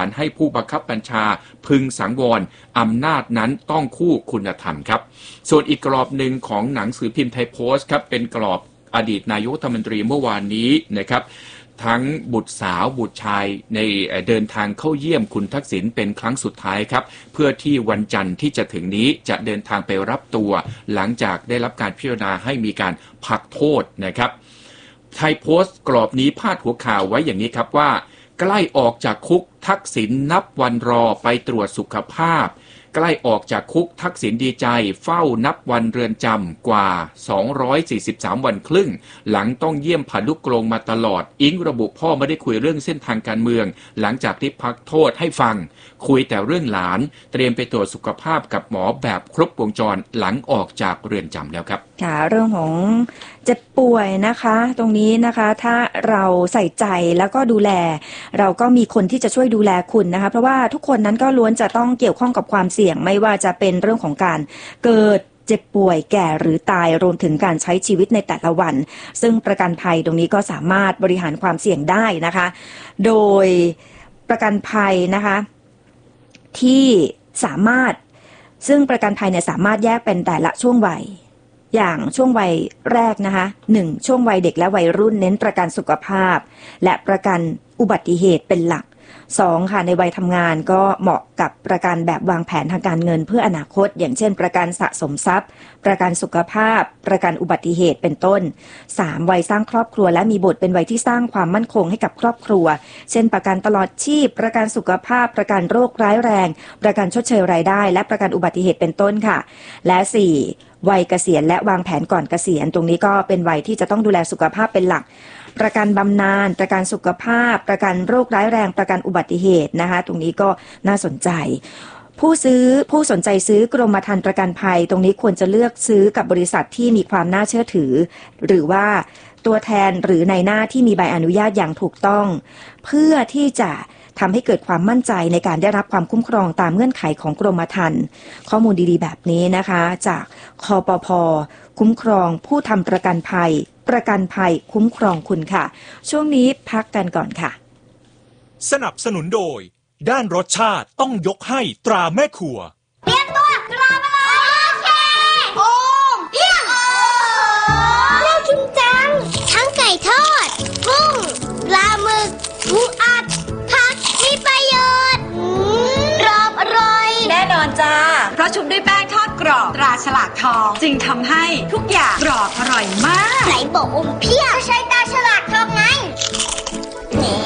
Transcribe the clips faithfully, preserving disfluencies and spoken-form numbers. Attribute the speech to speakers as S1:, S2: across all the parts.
S1: การให้ผู้บังคับบัญชาพึงสังวรอำนาจนั้นต้องคู่คุณธรรมครับส่วนอีกกรอบหนึ่งของหนังสือพิมพ์ไทยโพสต์ครับเป็นกรอบอดีตนายกรัฐมนตรีเมื่อวานนี้นะครับทั้งบุตรสาวบุตรชายในเดินทางเข้าเยี่ยมคุณทักษิณเป็นครั้งสุดท้ายครับเพื่อที่วันจันทร์ที่จะถึงนี้จะเดินทางไปรับตัวหลังจากได้รับการพิจารณาให้มีการพักโทษนะครับไทยโพสต์กรอบนี้พาดหัวข่าวไว้อย่างนี้ครับว่าใกล้ออกจากคุกทักษิณนับวันรอไปตรวจสุขภาพใกล้ออกจากคุกทักษิณดีใจเฝ้านับวันเรือนจำกว่าสองร้อยสี่สิบสามวันครึ่งหลังต้องเยี่ยมผ่านลูกกรงมาตลอดอิงระบุพ่อไม่ได้คุยเรื่องเส้นทางการเมืองหลังจากที่พักโทษให้ฟังคุยแต่เรื่องหลานเตรียมไปตรวจสุขภาพกับหมอแบบครบวงจรหลังออกจากเรือนจำแล้วครับ
S2: ค่ะเรื่องของเจ็บป่วยนะคะตรงนี้นะคะถ้าเราใส่ใจแล้วก็ดูแลเราก็มีคนที่จะช่วยดูแลคุณนะคะเพราะว่าทุกคนนั้นก็ล้วนจะต้องเกี่ยวข้องกับความเสี่ยงไม่ว่าจะเป็นเรื่องของการเกิดเจ็บป่วยแก่หรือตายรวมถึงการใช้ชีวิตในแต่ละวันซึ่งประกันภัยตรงนี้ก็สามารถบริหารความเสี่ยงได้นะคะโดยประกันภัยนะคะที่สามารถซึ่งประกันภัยเนี่ยสามารถแยกเป็นแต่ละช่วงวัยอย่างช่วงวัยแรกนะคะหนึ่งช่วงวัยเด็กและวัยรุ่นเน้นประกันสุขภาพและประกันอุบัติเหตุเป็นหลักสองค่ะในวัยทำงานก็เหมาะกับประกันแบบวางแผนทางการเงินเพื่ออนาคตอย่างเช่นประกันสะสมทรัพย์ประกันสุขภาพประกันอุบัติเหตุเป็นต้นสามวัยสร้างครอบครัวและมีบุตรเป็นวัยที่สร้างความมั่นคงให้กับครอบครัวเช่นประกันตลอดชีพประกันสุขภาพประกันโรคร้ายแรงประกันชดเชยรายได้และประกันอุบัติเหตุเป็นต้นค่ะและสี่วัยเกษียณและวางแผนก่อนเกษียณตรงนี้ก็เป็นวัยที่จะต้องดูแลสุขภาพเป็นหลักประกันบำนาญประกันสุขภาพประกันโรคร้ายแรงประกันอุบัติเหตุนะคะตรงนี้ก็น่าสนใจผู้ซื้อผู้สนใจซื้อกรมธรรม์ประกันภัยตรงนี้ควรจะเลือกซื้อกับบริษัทที่มีความน่าเชื่อถือหรือว่าตัวแทนหรือในหน้าที่มีใบอนุญาตอย่างถูกต้องเพื่อที่จะทำให้เกิดความมั่นใจในการได้รับความคุ้มครองตามเงื่อนไขของกรมธรรม์ข้อมูลดีๆแบบนี้นะคะจากคปภ.คุ้มครองผู้ทำประกันภัยประกันภัยคุ้มครองคุณค่ะช่วงนี้พักกันก่อนค่ะ
S3: สนับสนุนโดยด้านรสชาติต้องยกให้ตราแม่ครัว
S4: เตรียมตัวตรามาเลยโอเคโอ่งเยี่ยมน่ากินจังทั้งไก่ทอดกุ้งปลาหมึกปูอัดผักมีประโยชน์กรอบอร่อย
S5: แน่นอนจ้าเพราะชุบด้วยแป้งทอดกรอบตราฉลากทองจึงทำให้ทุกอย่างกรอบอร่อยมาก
S4: ไหนบอกอมเพี้ยใช้ตราฉลากทองไงเน่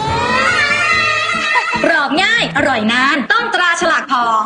S5: กรอบง่ายอร่อยนานต้องตราฉลากทอง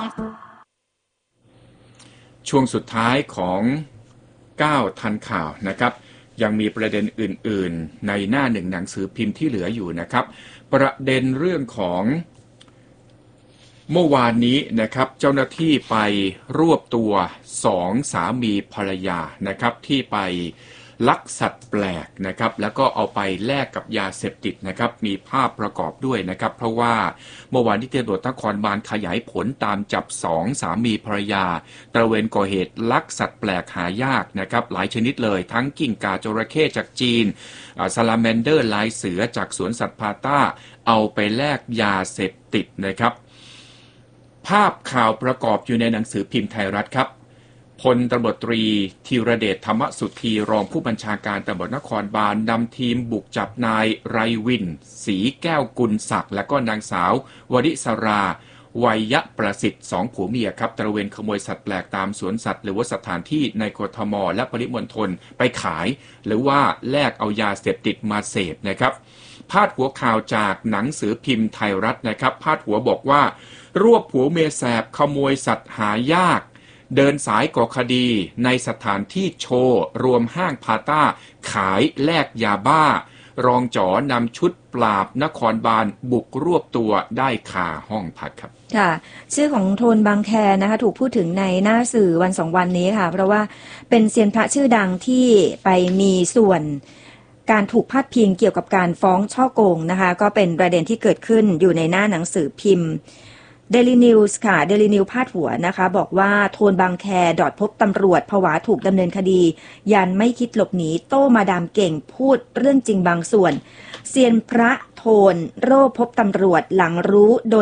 S1: ช่วงสุดท้ายของเก้าทันข่าวนะครับยังมีประเด็นอื่นๆในหน้าหนึ่งหนังสือพิมพ์ที่เหลืออยู่นะครับประเด็นเรื่องของเมื่อวานนี้นะครับเจ้าหน้าที่ไปรวบตัวสองสามีภรรยานะครับที่ไปลักสัตว์แปลกนะครับแล้วก็เอาไปแลกกับยาเสพติดนะครับมีภาพประกอบด้วยนะครับเพราะว่าเมื่อวานที่ตำรวจนครบาลขยายผลตามจับสองสามีภรรยาตระเวนก่อเหตุลักสัตว์แปลกหายากนะครับหลายชนิดเลยทั้งกิ้งก่าจระเข้จากจีนซาลาแมนเดอร์ลายเสือจากสวนสัตว์พาต้าเอาไปแลกยาเสพติดนะครับภาพข่าวประกอบอยู่ในหนังสือพิมพ์ไทยรัฐครับพลตำรวจตรีธีรเดชธรรมสุธีรองผู้บัญชาการตำรวจนครบาลนำทีมบุกจับนายไรวินศรีแก้วกุลศักดิ์และก็นางสาววริศราวัยประสิทธิ์สองผัวเมียครับตระเวนขโมยสัตว์แปลกตามสวนสัตว์หรือว่าสถานที่ในกทมและปริมณฑลไปขายหรือว่าแลกเอายาเสพติดมาเสพนะครับพาดหัวข่าวจากหนังสือพิมพ์ไทยรัฐนะครับพาดหัวบอกว่ารวบผัวเมียแสบขโมยสัตว์หายากเดินสายก่อคดีในสถานที่โชว์รวมห้างพาต้าขายแลกยาบ้ารองจ๋อนำชุดปราบนครบาลบุกรวบตัวได้คาห้องพักครับ
S2: ค่ะชื่อของโทนบางแคนะคะถูกพูดถึงในหน้าสื่อวันสองวันนี้ค่ะเพราะว่าเป็นเซียนพระชื่อดังที่ไปมีส่วนการถูกพาดพิงเกี่ยวกับการฟ้องช่อโกงนะคะก็เป็นประเด็นที่เกิดขึ้นอยู่ในหน้าหนังสือพิมพ์Daily News ค่ะ Daily News พาดหัวนะคะบอกว่าโทนบางแคดอดพบตำรวจผวาถูกดำเนินคดียันไม่คิดหลบหนีโต้มาดามเก่งพูดเรื่องจริงบางส่วนเซียนพระโทนโร่พบตำรวจหลังรู้โดย